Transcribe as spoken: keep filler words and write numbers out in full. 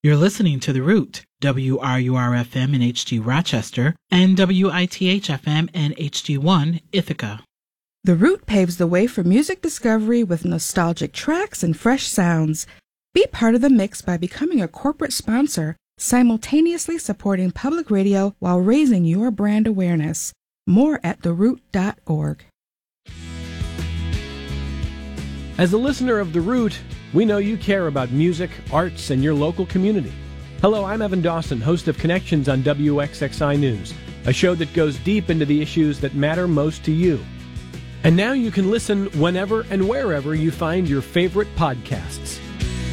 You're listening to The Root, W R U R F M in H D Rochester, and W I T H F M and H D one Ithaca. The Root paves the way for music discovery with nostalgic tracks and fresh sounds. Be part of the mix by becoming a corporate sponsor, simultaneously supporting public radio while raising your brand awareness. More at the root dot org. As a listener of The Root, we know you care about music, arts, and your local community. Hello, I'm Evan Dawson, host of Connections on W X X I News, a show that goes deep into the issues that matter most to you. And now you can listen whenever and wherever you find your favorite podcasts.